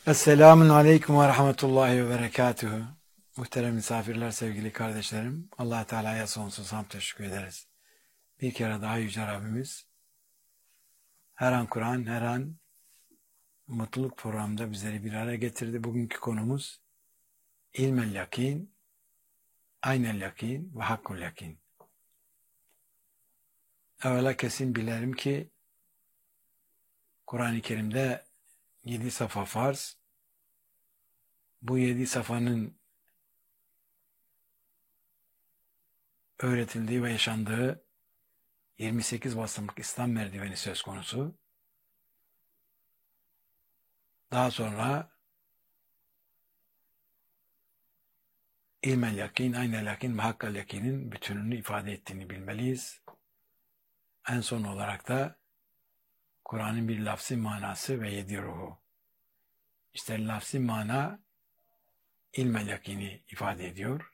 Esselamun Aleyküm ve Rahmetullahi ve Berekatuhu. Muhterem misafirler, sevgili kardeşlerim. Allah Teala'ya sonsuz hamd teşekkür ederiz. Bir kere daha Yüce Rabbimiz her an Kur'an, her an mutluluk programında bizleri bir araya getirdi. Bugünkü konumuz ilmel yakin, aynel yakin ve hakkul yakin. Evvela kesin bilelim ki Kur'an-ı Kerim'de 7 safa farz. Bu 7 safanın öğretildiği ve yaşandığı 28 basamak İslam merdiveni söz konusu. Daha sonra ilmel yakin, aynel yakin ve hakkal yakinin bütününü ifade ettiğini bilmeliyiz. En son olarak da Kur'an'ın bir lafzi manası ve 7 ruhu. İşte lafzi mana ilmel yakini ifade ediyor.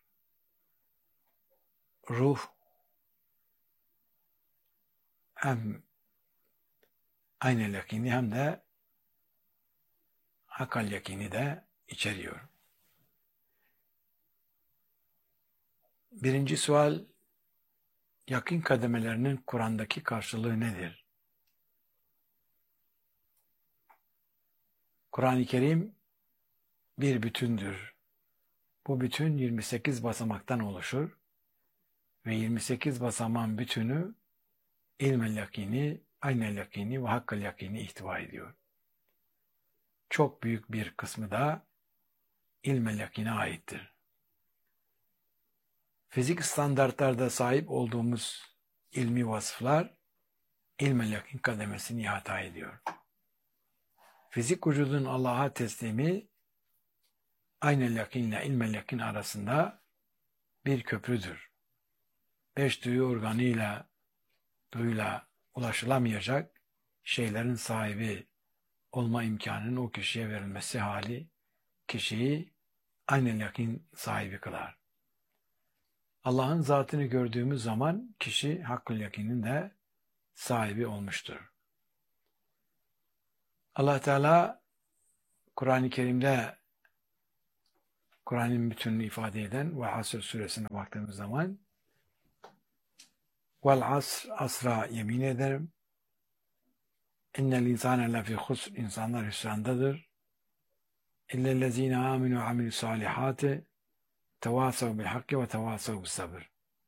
Ruh hem aynel yakini hem de hakkal yakini de içeriyor. Birinci sual, yakin kademelerinin Kur'an'daki karşılığı nedir? Kur'an-ı Kerim bir bütündür. Bu bütün 28 basamaktan oluşur ve 28 basamağın bütünü ilmel yakini, aynel yakini ve hakkal yakini ihtiva ediyor. Çok büyük bir kısmı da ilmel yakine aittir. Fizik standartlarda sahip olduğumuz ilmi vasıflar ilmel yakin kademesini ihata ediyor. Fizik vücudun Allah'a teslimi aynel yakin ile ilmel yakin arasında bir köprüdür. 5 duyu organıyla, duyuyla ulaşılamayacak şeylerin sahibi olma imkanının o kişiye verilmesi hali kişiyi aynel yakin sahibi kılar. Allah'ın zatını gördüğümüz zaman kişi hakkul yakinin de sahibi olmuştur. Allah Teala Kur'an-ı Kerim'de Kur'an'ın bütününü ifade eden ve Asr suresine baktığımız zaman vel asr, asra yemin ederim, innel insane lefî husr, insanlar hüsrandadır, illellezîne âminû ve amilü salihâti tevâsav bil hakkı ve tevâsav bis sabır.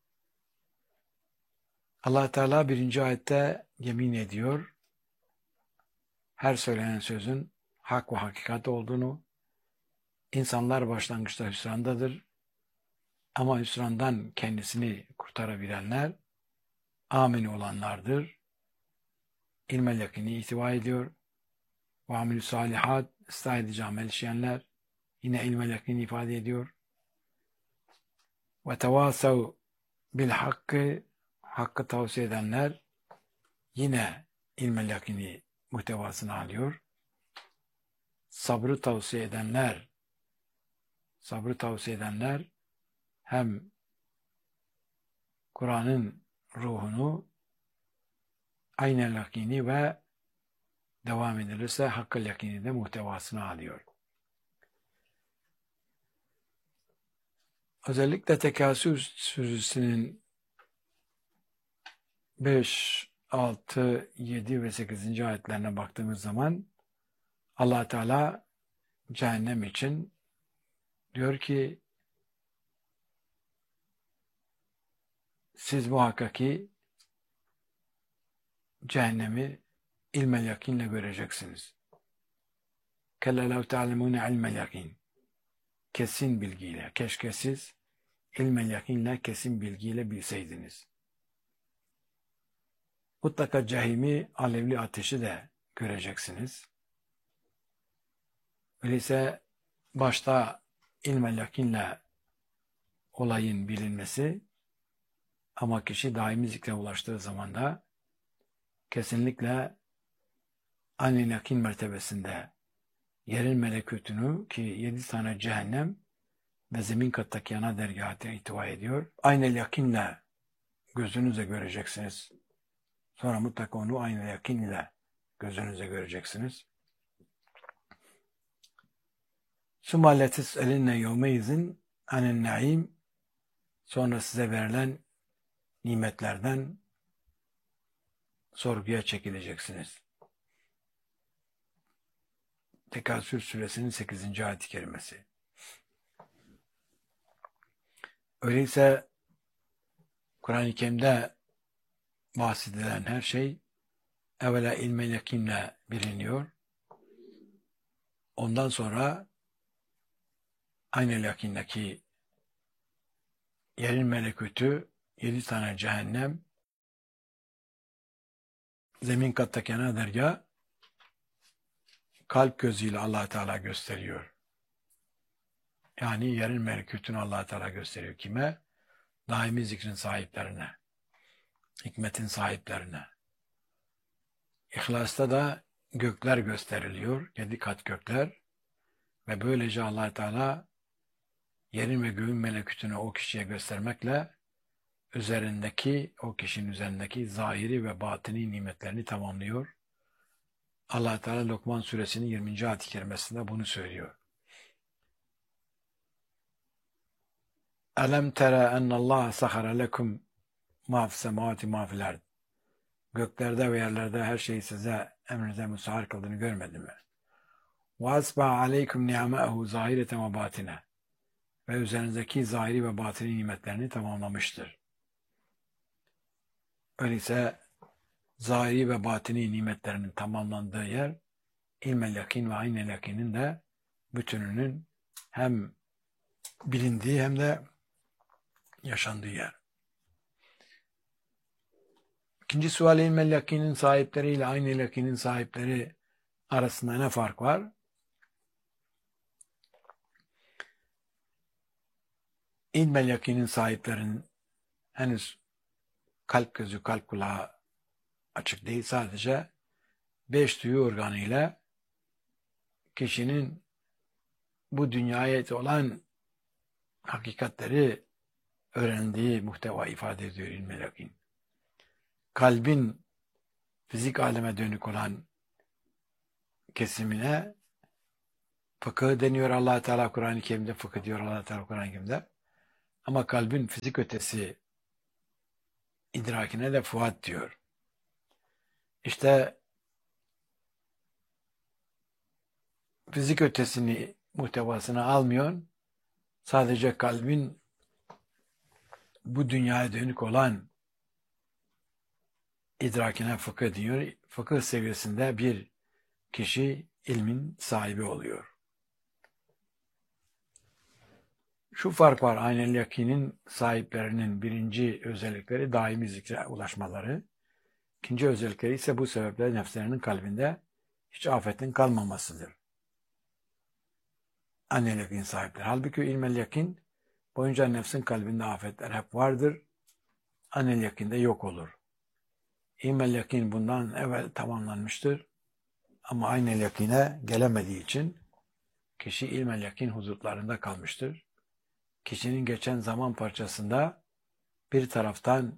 Allah Teala 1. ayette yemin ediyor, her söylenen sözün hak ve hakikat olduğunu, insanlar başlangıçta hüsrandadır ama hüsrandan kendisini kurtarabilenler amin olanlardır. İlmel yakini ihtiva ediyor. Ve amilü salihat, ıslah edici amel işleyenler yine ilmel yakini ifade ediyor. Ve tevasav bil hakkı, hakkı tavsiye edenler yine ilmel yakini muhtevasını alıyor. Sabrı tavsiye edenler hem Kur'an'ın ruhunu, aynel yakini ve devam edilirse hakkal yakini de muhtevasını alıyor. Özellikle Tekasür suresinin 5, 6, 7 ve 8. ayetlerine baktığımız zaman Allah Teala cehennem için diyor ki siz muhakkak ki cehennemi ilmel yakinle göreceksiniz. Kelle lev te'alemûne ilmel yakin. Kesin bilgiyle. Keşke siz ilmel yakinle, kesin bilgiyle bilseydiniz. Mutlaka cehimi, alevli ateşi de göreceksiniz. Öyleyse başta ilmel yakinle olayın bilinmesi ama kişi daimi zikre ulaştığı zaman da kesinlikle aynel yakin mertebesinde yerin melekutunu ki 7 tane cehennem ve zemin kattaki ana dergâhı ihtiva ediyor. Aynel yakinle gözünüzle göreceksiniz. Sonra mutlaka onu aynel yakin ile gözünüzle göreceksiniz. ثُمَّ لَتُسْأَلِنَّ يَوْمَئِذٍ عَنِ النَّعِيمِ Sonra size verilen nimetlerden sorguya çekileceksiniz. Tekasür suresinin 8. ayet-i kerimesi. Öyleyse Kur'an-ı Kerim'de bahsedilen her şey evvela ilm-i yakinle biliniyor. Ondan sonra aynı yakindeki yerin melekûtü, 7 tane cehennem, zemin kattaki ana dergâh, kalp gözüyle Allah Teala gösteriyor. Yani yerin melekûtünü Allah Teala gösteriyor. Kime? Daimi zikrin sahiplerine, hikmetin sahiplerine. İhlas'ta da gökler gösteriliyor. 7 kat gökler. Ve böylece Allah Teala yerin ve göğün melekûtünü o kişiye göstermekle o kişinin üzerindeki zahiri ve batini nimetlerini tamamlıyor. Allah Teala Lokman suresinin 20. ayet-i kerimesinde bunu söylüyor. Elem tere ennallâhe sahara lekum mâ fissemâti mâ fil ard. Göklerde ve yerlerde her şeyi size emrinize müsahhar kıldığını görmedin mi? Ve asbaha aleykum ni'amehu zahireten ve batine. Ve üzerinizdeki zahiri ve batini nimetlerini tamamlamıştır. Öyleyse zahiri ve batini nimetlerinin tamamlandığı yer ilmel yakin ve aynel yakinin de bütününün hem bilindiği hem de yaşandığı yer. İkinci sual, ilmel yakinin sahipleriyle aynel yakinin sahipleri arasında ne fark var? İlmel yakinin sahiplerinin henüz kalp gözü, kalp kulağı açık değil. Sadece 5 duyu organıyla kişinin bu dünyaya ait olan hakikatleri öğrendiği muhteva ifade ediyor ilmel yakin. Kalbin fizik aleme dönük olan kesimine fıkıh deniyor. Allah Teala Kur'an-ı Kerim'de fıkıh diyor Allah Teala Kur'an-ı Kerim'de. Ama kalbin fizik ötesi idrakine de fuat diyor. İşte fizik ötesini muhtevasını almıyor. Sadece kalbin bu dünyaya dönük olan idrakine fıkıh diyor. Fıkıh seviyesinde bir kişi ilmin sahibi oluyor. Şu fark var. Aynel yakinin sahiplerinin birinci özellikleri daimi zikre ulaşmaları. İkinci özellikleri ise bu sebeple nefslerinin kalbinde hiç afetin kalmamasıdır. Aynel yakin sahipleri. Halbuki ilmel yakin boyunca nefsin kalbinde afetler hep vardır. Aynel yakinde yok olur. İlmel yakin bundan evvel tamamlanmıştır. Ama aynel yakine gelemediği için kişi ilmel yakin huzurlarında kalmıştır. Kişinin geçen zaman parçasında bir taraftan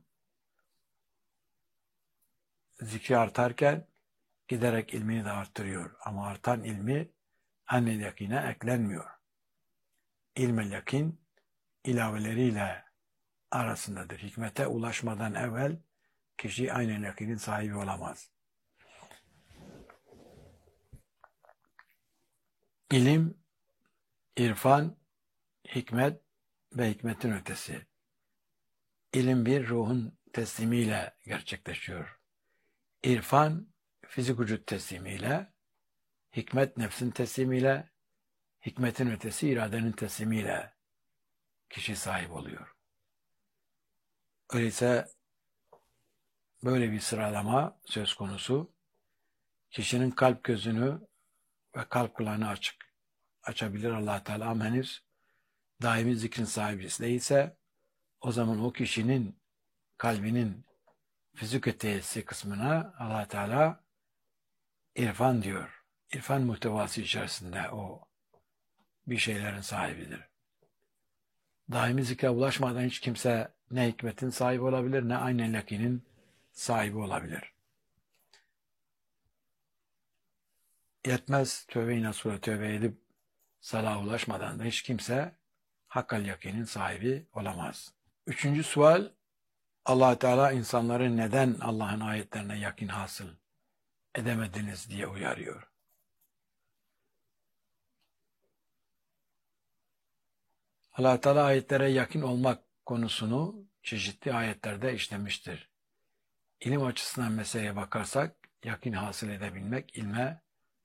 zikri artarken giderek ilmini de arttırıyor. Ama artan ilmi aynel yakine eklenmiyor. İlmel yakin ilaveleriyle arasındadır. Hikmete ulaşmadan evvel kişi aynel yakinin sahibi olamaz. İlim, irfan, hikmet ve hikmetin ötesi. İlim bir ruhun teslimiyle gerçekleşiyor. İrfan fizik vücut teslimiyle, hikmet nefsin teslimiyle, hikmetin ötesi iradenin teslimiyle kişi sahip oluyor. Öyleyse böyle bir sıralama söz konusu. Kişinin kalp gözünü ve kalp kulağını açabilir Allah Teala ama henüz daimi zikrin sahibi değilse o zaman o kişinin kalbinin fizik ötesi kısmına Allah Teala irfan diyor. İrfan muhtevası içerisinde o bir şeylerin sahibidir. Daimi zikre ulaşmadan hiç kimse ne hikmetin sahibi olabilir ne aynel yakinin sahibi olabilir. Yetmez Tövbe-i Nasuh'a tövbe edip salaha ulaşmadan da hiç kimse hakkal yakinin sahibi olamaz. Üçüncü sual, Allah Teala insanları neden Allah'ın ayetlerine yakin hasıl edemediniz diye uyarıyor. Allah Teala ayetlere yakin olmak konusunu çeşitli ayetlerde işlemiştir. İlim açısından meseleye bakarsak, yakin hasıl edebilmek, ilme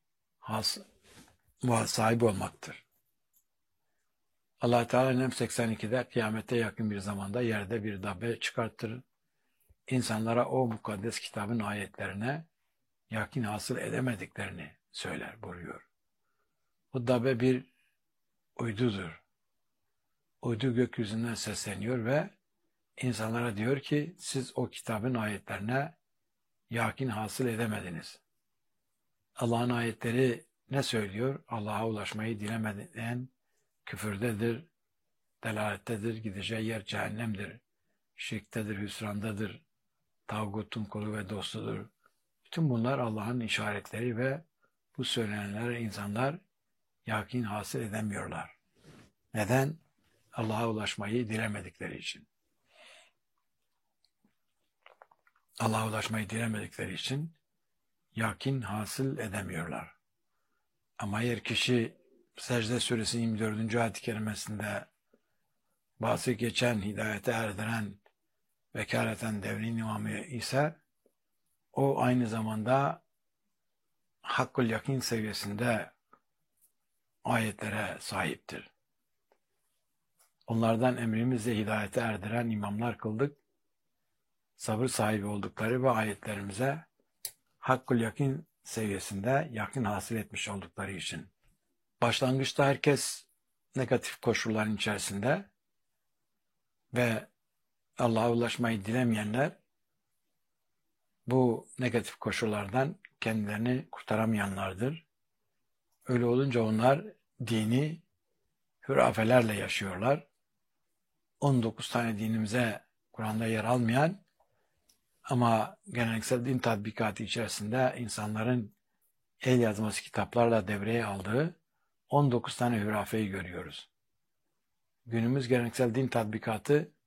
sahibi olmaktır. Allah Teala Nem 82'de kıyamete yakın bir zamanda yerde bir dabbe çıkartır. İnsanlara o mukaddes kitabın ayetlerine yakin hasıl edemediklerini söyler, buyuruyor. Bu dabbe bir uydudur. Uydu gökyüzünden sesleniyor ve insanlara diyor ki siz o kitabın ayetlerine yakin hasıl edemediniz. Allah'ın ayetleri ne söylüyor? Allah'a ulaşmayı dilemeyen küfürdedir, delalettedir, gideceği yer cehennemdir, şirktedir, hüsrandadır, tağutun kulu ve dostudur. Bütün bunlar Allah'ın işaretleri ve bu söylenenler insanlar yakin hasıl edemiyorlar. Neden? Allah'a ulaşmayı dilemedikleri için. Allah'a ulaşmayı dilemedikleri için yakin hasıl edemiyorlar. Ama eğer kişi Secde Suresi 24. ayet-i kerimesinde bahsi geçen, hidayete erdiren, vekaleten devrin imamı ise o aynı zamanda hakkul yakin seviyesinde ayetlere sahiptir. Onlardan emrimizle hidayete erdiren imamlar kıldık. Sabır sahibi oldukları ve ayetlerimize hakkul yakin seviyesinde yakin hasıl etmiş oldukları için. Başlangıçta herkes negatif koşulların içerisinde ve Allah'a ulaşmayı dilemeyenler bu negatif koşullardan kendilerini kurtaramayanlardır. Öyle olunca onlar dini hürafelerle yaşıyorlar. 19 tane dinimize Kur'an'da yer almayan ama geleneksel din tatbikatı içerisinde insanların el yazması kitaplarla devreye aldığı 19 tane hürafeyi görüyoruz. Günümüz geleneksel din tatbikatı